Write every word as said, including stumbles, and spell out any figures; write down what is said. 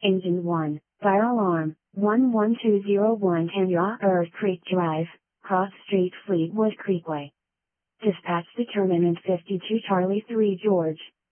Engine one, fire alarm, one one two zero one Tanya Earth Creek Drive, Cross Street Fleetwood Creekway. Dispatch determinant fifty-two Charlie three George.